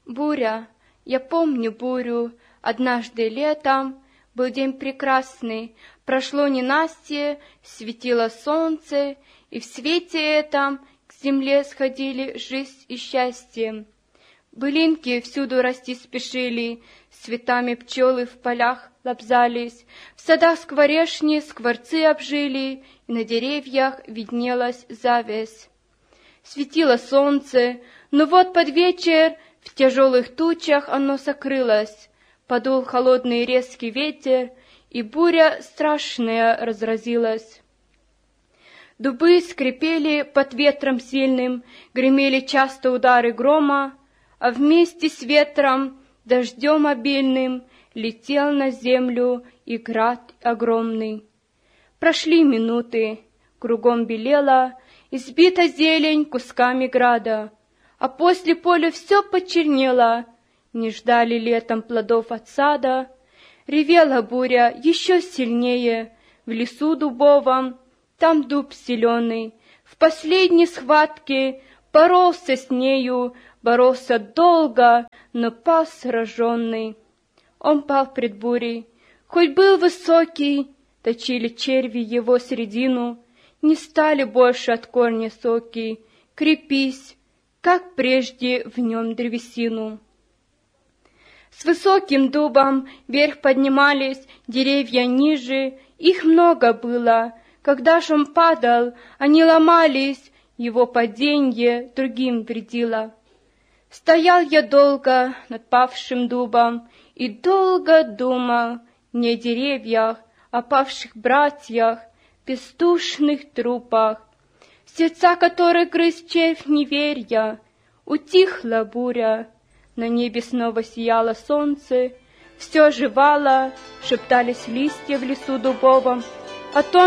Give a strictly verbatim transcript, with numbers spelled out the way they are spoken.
Буря, я помню бурю, однажды летом был день прекрасный, прошло ненастье, светило солнце, и в свете этом к земле сходили жизнь и счастье. Былинки всюду расти спешили, с цветами пчелы в полях лобзались, в садах скворечни скворцы обжили, и на деревьях виднелась зависть. Светило солнце, но вот под вечер в тяжелых тучах оно сокрылось, подул холодный резкий ветер, и буря страшная разразилась. Дубы скрипели под ветром сильным, гремели часто удары грома, а вместе с ветром, дождем обильным, летел на землю и град огромный. Прошли минуты, кругом белела, избита зелень кусками града, а после поля все почернело, не ждали летом плодов от сада. Ревела буря еще сильнее в лесу дубовом, там дуб зеленый, в последней схватке боролся с нею, боролся долго, но пал сраженный. Он пал пред бурей, хоть был высокий, точили черви его средину, не стали больше от корня соки, крепись, как прежде в нем древесину. С высоким дубом вверх поднимались деревья ниже, их много было. Когда ж он падал, они ломались, его паденье другим вредило. Стоял я долго над павшим дубом и долго думал не о деревьях, о павших братьях, бездушных трупах, сердца которых грыз червь неверья. Утихла буря, на небе снова сияло солнце, все оживало, шептались листья в лесу дубовом о том,